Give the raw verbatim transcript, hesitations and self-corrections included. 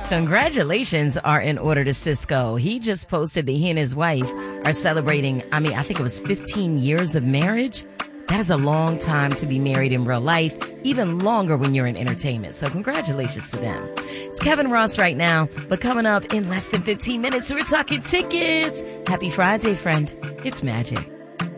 Congratulations are in order to Cisco. He just posted that he and his wife are celebrating, I mean, I think it was fifteen years of marriage. That is a long time to be married in real life, even longer when you're in entertainment. So congratulations to them. It's Kevin Ross right now, but coming up in less than fifteen minutes, we're talking tickets. Happy Friday, friend. It's magic.